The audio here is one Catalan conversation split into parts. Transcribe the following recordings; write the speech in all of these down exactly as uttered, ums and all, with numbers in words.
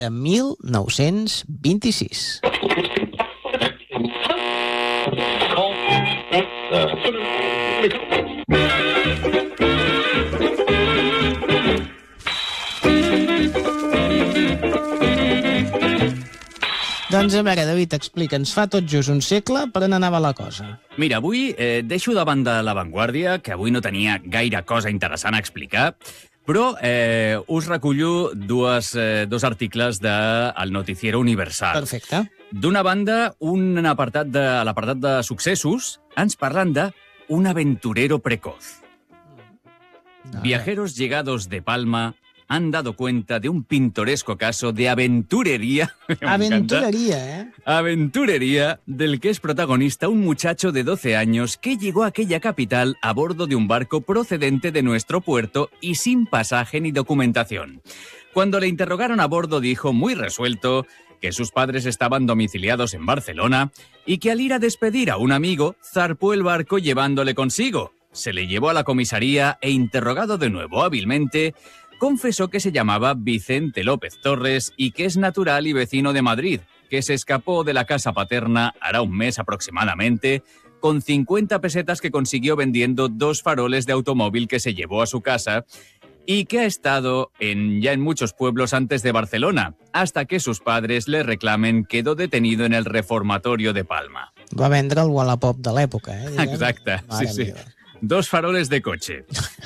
de mil nou-cents vint-i-sis. Doncs a veure, David, explica'ns, fa tot just un segle per on anava la cosa. Mira, avui eh, deixo de banda La Vanguardia, que avui no tenia gaire cosa interessant a explicar, però eh, us recullo dues, eh, dos articles del Noticiero Universal. Perfecte. D'una banda, un apartat de, a l'apartat de successos, ens parlen de un aventurero precoz. No, Viajeros llegados de Palma han dado cuenta de un pintoresco caso de aventurería. Aventurería, ¿eh? Aventurería del que es protagonista un muchacho de doce años que llegó a aquella capital a bordo de un barco procedente de nuestro puerto y sin pasaje ni documentación. Cuando le interrogaron a bordo dijo muy resuelto que sus padres estaban domiciliados en Barcelona y que al ir a despedir a un amigo zarpó el barco llevándole consigo. Se le llevó a la comisaría e interrogado de nuevo hábilmente, confesó que se llamaba Vicente López Torres y que es natural y vecino de Madrid, que se escapó de la casa paterna hará un mes aproximadamente, con cincuenta pesetas que consiguió vendiendo dos faroles de automóvil que se llevó a su casa y que ha estado en, ya en muchos pueblos antes de Barcelona, hasta que sus padres le reclamen quedó detenido en el reformatorio de Palma. Va vendre el Wallapop de l'època, eh? Diguem. Exacte, Mare sí, sí. meva. Dos faroles de coche.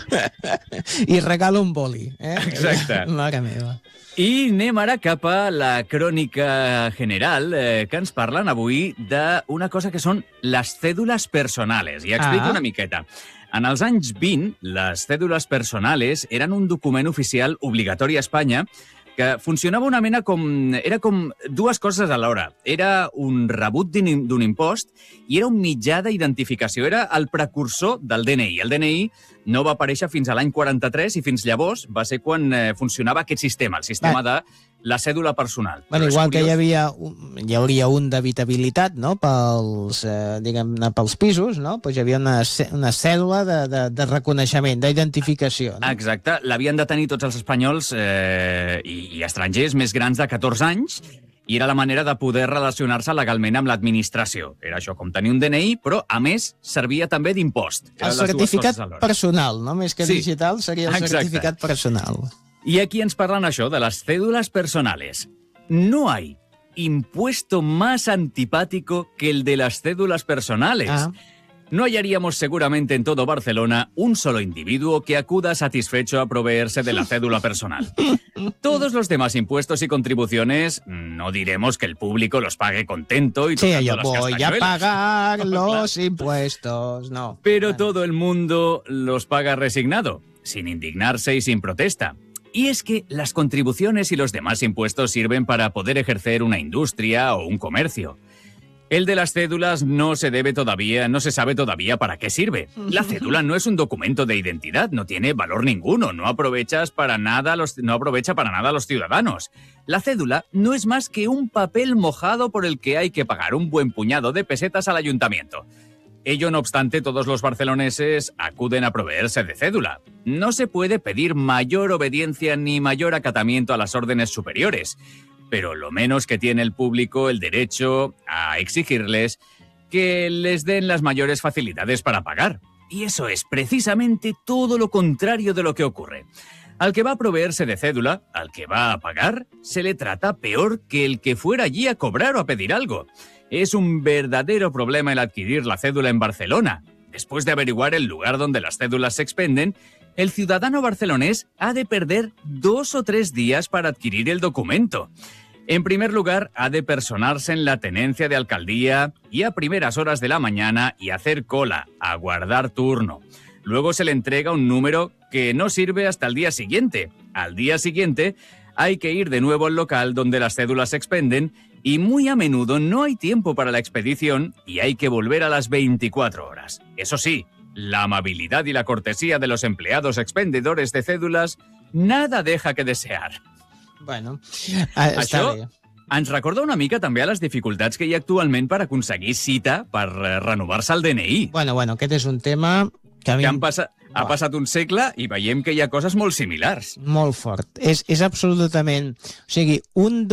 I regala un boli, eh? Exacte. Mare meva. I anem ara cap a la crònica general, eh, que ens parlen avui d'una cosa que són les cèdules personales. I explico Ah. una miqueta. En els anys vint, les cèdules personales eren un document oficial obligatori a Espanya que funcionava una mena com... Era com dues coses alhora. Era un rebut d'un d'un impost i era un mitjà d'identificació. Era el precursor del D N I. El D N I no va aparèixer fins a l'any quaranta-tres i fins llavors va ser quan eh, funcionava aquest sistema, el sistema de la cèdula personal. Bueno, Però és igual que hi curiós. havia un, hi hauria un d'habitabilitat, no?, pels, eh, diguem-ne, pels pisos, no? Pues hi havia una, cè- una cèdula de, de, de reconeixement, d'identificació. No? Exacte, l'havien de tenir tots els espanyols eh, i, i estrangers més grans de catorze anys i era la manera de poder relacionar-se legalment amb l'administració. Era això, com tenir un D N I, però, a més, servia també d'impost. Eren El les dues certificat coses alhora. personal, no? Més que Sí, digital, seria el exacte. certificat personal. Y aquí ens parlan això de las cédulas personales. No hay impuesto más antipático que el de las cédulas personales. Ah. No hallaríamos seguramente en todo Barcelona un solo individuo que acuda satisfecho a proveerse de la cédula personal. Todos los demás impuestos y contribuciones, no diremos que el público los pague contento y Sí, tocando yo las voy a castañuelas. pagar los impuestos. No. Pero Bueno. todo el mundo los paga resignado, sin indignarse y sin protesta. Y es que las contribuciones y los demás impuestos sirven para poder ejercer una industria o un comercio. El de las cédulas no se debe todavía, no se sabe todavía para qué sirve. La cédula no es un documento de identidad, no tiene valor ninguno, no aprovechas para nada los, no aprovecha para nada a los ciudadanos. La cédula no es más que un papel mojado por el que hay que pagar un buen puñado de pesetas al ayuntamiento. Ello no obstante, todos los barceloneses acuden a proveerse de cédula. No se puede pedir mayor obediencia ni mayor acatamiento a las órdenes superiores, pero lo menos que tiene el público el derecho a exigirles que les den las mayores facilidades para pagar. Y eso es precisamente todo lo contrario de lo que ocurre. Al que va a proveerse de cédula, al que va a pagar, se le trata peor que el que fuera allí a cobrar o a pedir algo. Es un verdadero problema el adquirir la cédula en Barcelona. Después de averiguar el lugar donde las cédulas se expenden, el ciudadano barcelonés ha de perder dos o tres días para adquirir el documento. En primer lugar, ha de personarse en la tenencia de alcaldía y a primeras horas de la mañana y hacer cola, aguardar turno. Luego se le entrega un número que no sirve hasta el día siguiente. Al día siguiente hay que ir de nuevo al local donde las cédulas se expenden y muy a menudo no hay tiempo para la expedición y hay que volver a las veinticuatro horas. Eso sí, la amabilidad y la cortesía de los empleados expendedores de cédulas nada deja que desear. Bueno, ah, està Això bé. ens recorda una mica també a les dificultats que hi ha actualment per aconseguir cita per eh, renovar-se el D N I. Bueno, bueno, aquest és un tema que a mi... Que han passa... ha passat un segle i veiem que hi ha coses molt similars. Molt fort. És, és absolutament... O sigui, un